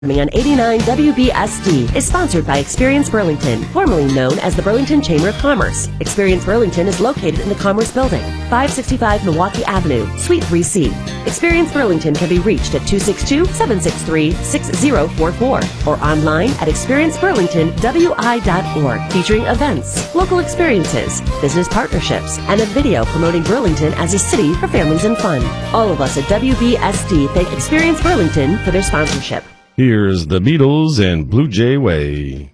On 89 WBSD is sponsored by Experience Burlington, formerly known as the Burlington Chamber of Commerce. Experience Burlington is located in the Commerce Building, 565 Milwaukee Avenue, Suite 3C. Experience Burlington can be reached at 262-763-6044 or online at experienceburlingtonwi.org, featuring events, local experiences, business partnerships, and a video promoting Burlington as a city for families and fun. All of us at WBSD thank Experience Burlington for their sponsorship. Here's the Beatles and Blue Jay Way.